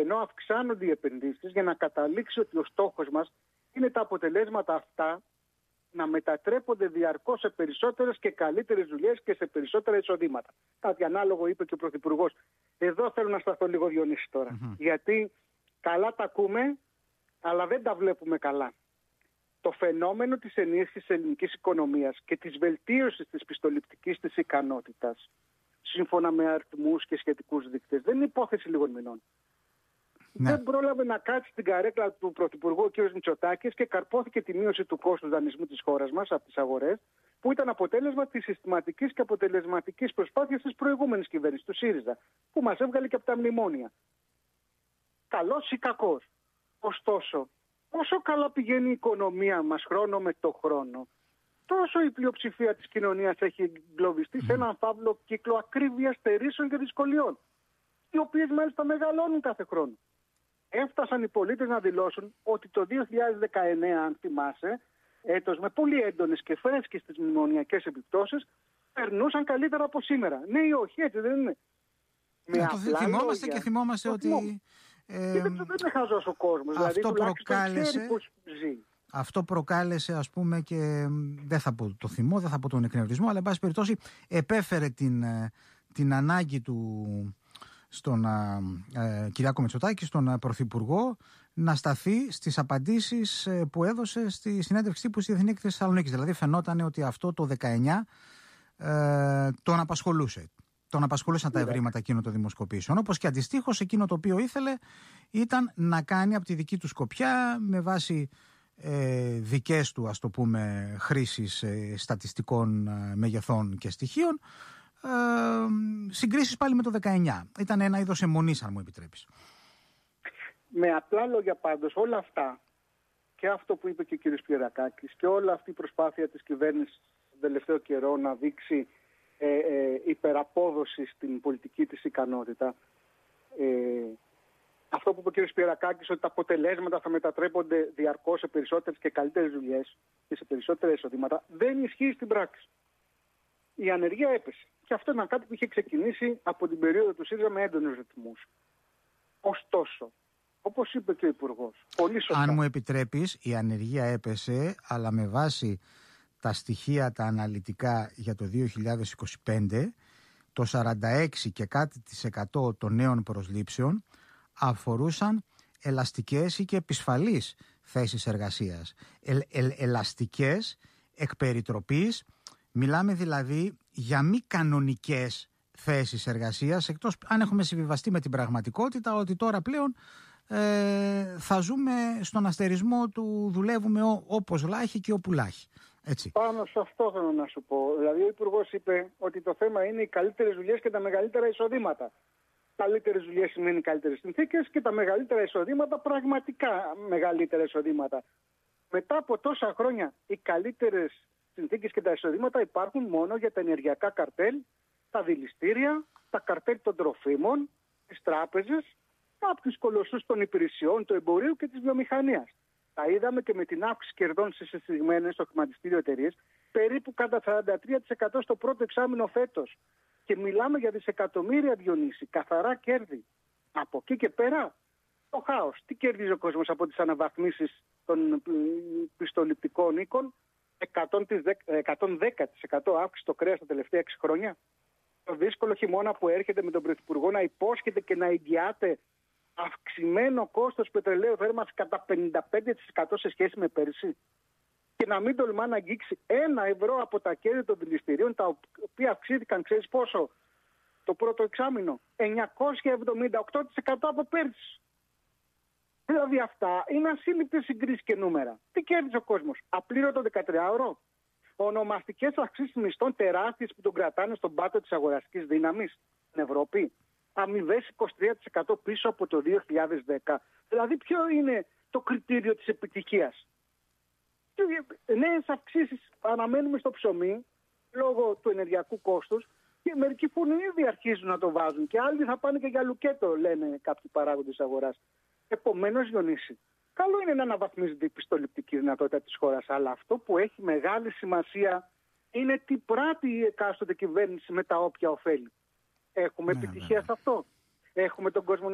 ενώ αυξάνονται οι επενδύσεις για να καταλήξει ότι ο στόχος μας είναι τα αποτελέσματα αυτά να μετατρέπονται διαρκώς σε περισσότερες και καλύτερες δουλειές και σε περισσότερα εισοδήματα. Κάτι ανάλογο είπε και ο Πρωθυπουργός. Εδώ θέλω να σταθώ λίγο, Διονύση, τώρα. Γιατί καλά τα ακούμε, αλλά δεν τα βλέπουμε καλά. Το φαινόμενο της ενίσχυσης της ελληνικής οικονομίας και της βελτίωσης της πιστοληπτικής της ικανότητας, σύμφωνα με αριθμούς και σχετικούς δείκτες, δεν είναι υπόθεση λίγων μηνών. Ναι. Δεν πρόλαβε να κάτσει στην καρέκλα του Πρωθυπουργού ο κ. Μητσοτάκης και καρπόθηκε τη μείωση του κόστους δανεισμού της χώρας μας από τις αγορές, που ήταν αποτέλεσμα της συστηματικής και αποτελεσματικής προσπάθειας της προηγούμενης κυβέρνησης, του ΣΥΡΙΖΑ, που μας έβγαλε και από τα μνημόνια. Καλός ή κακός. Ωστόσο, όσο καλά πηγαίνει η οικονομία μας χρόνο με το χρόνο, τόσο η πλειοψηφία της κοινωνίας έχει εγκλωβιστεί σε έναν φαύλο κύκλο ακρίβειας, στερήσεων και δυσκολιών, οι οποίες μάλιστα μεγαλώνουν κάθε χρόνο. Έφτασαν οι πολίτες να δηλώσουν ότι το 2019, αν θυμάσαι, έτος με πολύ έντονες και φρέσκες τις μνημονιακές επιπτώσεις, περνούσαν καλύτερα από σήμερα. Ναι ή όχι, έτσι δεν είναι? Το θυμόμαστε και θυμόμαστε ότι... Και δεν είναι χαζός ο κόσμος. Αυτό δηλαδή, προκάλεσε... πώς ζει. Αυτό προκάλεσε, ας πούμε, και δεν θα πω το θυμό, δεν θα πω τον εκνευρισμό, αλλά εν πάση περιπτώσει επέφερε την ανάγκη του στον Κυριάκο Μητσοτάκη, στον Πρωθυπουργό, να σταθεί στις απαντήσεις που έδωσε στη συνέντευξη τύπου στη Διεθνή Έκθεση Θεσσαλονίκης. Δηλαδή φαινόταν ότι αυτό το 19 τον απασχολούσε. Τον απασχολούσαν τα ευρήματα εκείνων των δημοσκοπήσεων. Όπως και αντιστοίχως εκείνο το οποίο ήθελε ήταν να κάνει από τη δική του σκοπιά, με βάση δικές του, ας το πούμε, χρήσεις στατιστικών μεγεθών και στοιχείων, συγκρίσεις πάλι με το 19. Ήταν ένα είδος αιμονής, αν μου επιτρέπεις. Με απλά λόγια πάντως, όλα αυτά, και αυτό που είπε και ο κ. Σπυρακάκης, και όλη αυτή η προσπάθεια της κυβέρνησης τον τελευταίο καιρό να δείξει υπεραπόδοση στην πολιτική της ικανότητα, αυτό που είπε ο κ. Σπυρακάκης, ότι τα αποτελέσματα θα μετατρέπονται διαρκώς σε περισσότερες και καλύτερες δουλειές και σε περισσότερα εισοδήματα, δεν ισχύει στην πράξη. Η ανεργία έπεσε. Και αυτό ήταν κάτι που είχε ξεκινήσει από την περίοδο του ΣΥΡΙΖΑ με έντονους ρυθμούς. Ωστόσο, όπως είπε και ο Υπουργός, πολύ σωστά. Αν μου επιτρέπεις, η ανεργία έπεσε, αλλά με βάση τα στοιχεία τα αναλυτικά για το 2025, το 46 και κάτι % των νέων προσλήψεων αφορούσαν ελαστικές ή και επισφαλείς θέσεις εργασίας. Ελαστικές εκ περιτροπής, μιλάμε δηλαδή για μη κανονικές θέσεις εργασίας, εκτός αν έχουμε συμβιβαστεί με την πραγματικότητα ότι τώρα πλέον θα ζούμε στον αστερισμό του δουλεύουμε όπως λάχει και όπου λάχει. Έτσι. Πάνω σε αυτό θέλω να σου πω. Δηλαδή ο Υπουργός είπε ότι το θέμα είναι οι καλύτερες δουλειές και τα μεγαλύτερα εισοδήματα. Καλύτερες δουλειές σημαίνει καλύτερες συνθήκες και τα μεγαλύτερα εισοδήματα πραγματικά μεγαλύτερα εισοδήματα. Μετά από τόσα χρόνια οι καλύτερες συνθήκες και τα εισοδήματα υπάρχουν μόνο για τα ενεργειακά καρτέλ, τα δηληστήρια, τα καρτέλ των τροφίμων, τις τράπεζες, κάποιους κολοσσούς των υπηρεσιών, του εμπορίου και της βιομηχανίας. Τα είδαμε και με την αύξηση κερδών στις εισηγμένες στο χρηματιστήριο εταιρείες, περίπου κατά 43% στο πρώτο εξάμηνο φέτος. Και μιλάμε για δισεκατομμύρια, Διονύση, καθαρά κέρδη. Από εκεί και πέρα, το χάος. Τι κερδίζει ο κόσμος από τις αναβαθμίσεις των πιστοληπτικών οίκων? 110% αύξηση στο κρέας τα τελευταία 6 χρόνια. Το δύσκολο χειμώνα που έρχεται με τον Πρωθυπουργό να υπόσχεται και να εγγυάται αυξημένο κόστος πετρελαίου θέρμανσης κατά 55% σε σχέση με πέρσι. Και να μην τολμά να αγγίξει 1 ευρώ από τα κέρδη των δηληστηρίων, τα οποία αυξήθηκαν, ξέρεις πόσο, το πρώτο εξάμηνο? 978% από πέρσι. Δηλαδή αυτά είναι ασύλληπτες συγκρίσεις και νούμερα. Τι κέρδισε ο κόσμος? Απλήρωτο 13ωρο. Ονομαστικές αυξήσεις μισθών τεράστιες που τον κρατάνε στον πάτο της αγοραστικής δύναμης στην Ευρώπη. Αμοιβές 23% πίσω από το 2010. Δηλαδή ποιο είναι το κριτήριο της επιτυχίας? Νέες αυξήσεις αναμένουμε στο ψωμί λόγω του ενεργειακού κόστους και μερικοί που ήδη αρχίζουν να το βάζουν και άλλοι θα πάνε και για λουκέτο, λένε κάποιοι παράγοντες αγοράς. Επομένως, Διονύση, καλό είναι να αναβαθμίζεται η πιστοληπτική δυνατότητα της χώρας, αλλά αυτό που έχει μεγάλη σημασία είναι τι πράττει η εκάστοτε κυβέρνηση με τα όποια ωφέλη. Έχουμε επιτυχία σε αυτό? Έχουμε τον κόσμο